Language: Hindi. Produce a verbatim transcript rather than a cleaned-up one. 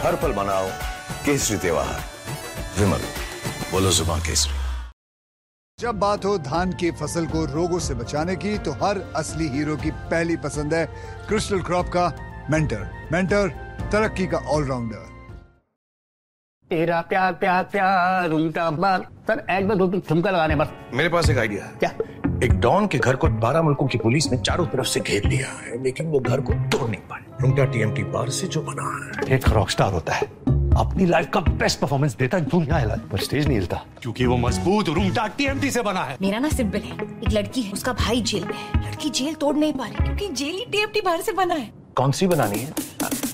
हर पल मनाओ केसरी त्योहार। विमल, बोलो जुबान केसरी। जब बात हो धान की फसल को रोगों से बचाने की तो हर असली हीरो की पहली पसंद है क्रिस्टल क्रॉप का मेंटर। मेंटर तरक्की का ऑलराउंडर। तेरा प्यार प्यार प्यार उल्टा बार। सर एक बार दो तीन ठुमका लगाने बस। मेरे पास एक आइडिया है। क्या? एक डॉन के घर को बारह मुल्कों की पुलिस ने चारों तरफ से घेर लिया है, लेकिन वो घर को तोड़ नहीं पाए। रुंगटा टीएमटी बार से जो बना है, एक रॉकस्टार होता है, अपनी लाइफ का बेस्ट परफॉर्मेंस देता है, दुनिया हिला पर स्टेज नहीं हिलता क्योंकि वो मजबूत रुंगटा टीएमटी से बना है। मेरा ना सिंपल है, एक लड़की है, उसका भाई जेल में है, लड़की जेल तोड़ नहीं पा रही क्योंकि जेल ही टीएमटी बाहर से बना है। कौन सी बनानी है?